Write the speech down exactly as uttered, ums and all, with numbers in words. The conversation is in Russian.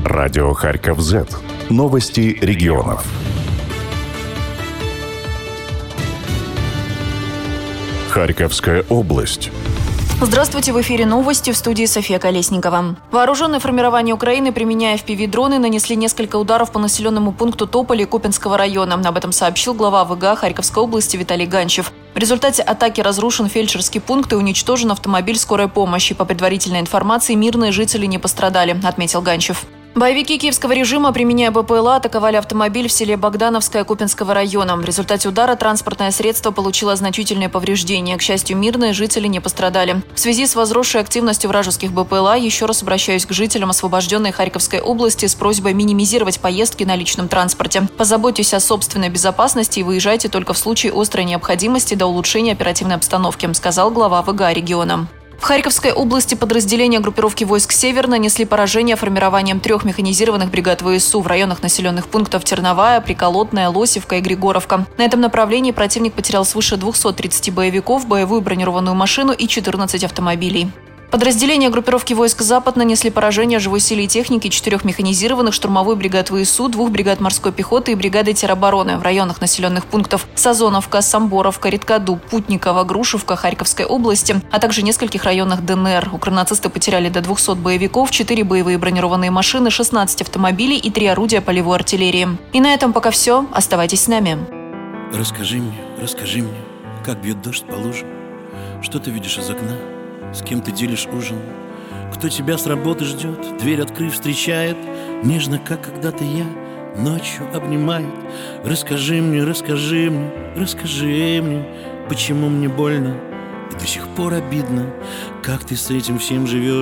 Радио Харьков Зет. Новости регионов. Харьковская область. Здравствуйте, в эфире новости, в студии София Колесникова. Вооруженные формирования Украины, применяя эф пи ви-дроны, нанесли несколько ударов по населенному пункту Тополи Купинского района. Об этом сообщил глава вэ гэ а Харьковской области Виталий Ганчев. В результате атаки разрушен фельдшерский пункт и уничтожен автомобиль скорой помощи. По предварительной информации, мирные жители не пострадали, отметил Ганчев. Боевики киевского режима, применяя бэ пэ эл а, атаковали автомобиль в селе Богдановское Купинского района. В результате удара транспортное средство получило значительные повреждения. К счастью, мирные жители не пострадали. В связи с возросшей активностью вражеских бэ пэ эл а еще раз обращаюсь к жителям освобожденной Харьковской области с просьбой минимизировать поездки на личном транспорте. Позаботьтесь о собственной безопасности и выезжайте только в случае острой необходимости до улучшения оперативной обстановки, сказал глава вэ гэ а региона. В Харьковской области подразделения группировки войск «Север» нанесли поражение формированием трех механизированных бригад вэ эс у в районах населенных пунктов Терновая, Приколотная, Лосевка и Григоровка. На этом направлении противник потерял свыше двухсот тридцати боевиков, боевую бронированную машину и четырнадцать автомобилей. Подразделения группировки войск «Запад» нанесли поражение живой силе и технике четырех механизированных штурмовой бригад вэ эс у, двух бригад морской пехоты и бригады теробороны в районах населенных пунктов Сазоновка, Самборовка, Редкодуб, Путниково, Грушевка Харьковской области, а также нескольких районах дэ эн эр. Укрнацисты потеряли до двухсот боевиков, четыре боевые бронированные машины, шестнадцать автомобилей и три орудия полевой артиллерии. И на этом пока все. Оставайтесь с нами. Расскажи мне, расскажи мне, как бьет дождь по лужам, что ты видишь из окна? С кем ты делишь ужин? Кто тебя с работы ждет, дверь открыв встречает, нежно, как когда-то я, ночью обнимает. Расскажи мне, расскажи мне, расскажи мне, почему мне больно и до сих пор обидно, как ты с этим всем живешь.